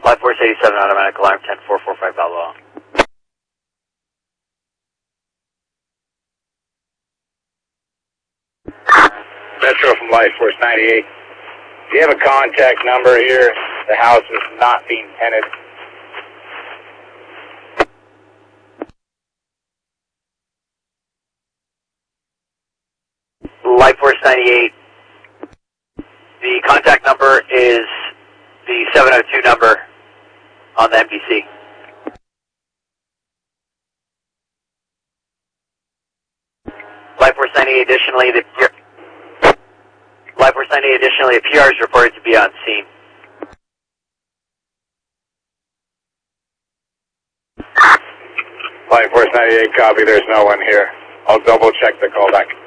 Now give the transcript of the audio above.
Flight Force 87, automatic alarm 10445 Balboa. Metro from Light Force 98. Do you have a contact number here? The house is not being tenanted. Light Force 98. The contact number is the 702 number on the MDC. Light Force 98, additionally, the PR is reported to be on scene. Light Force 98, copy, there's no one here. I'll double check the callback.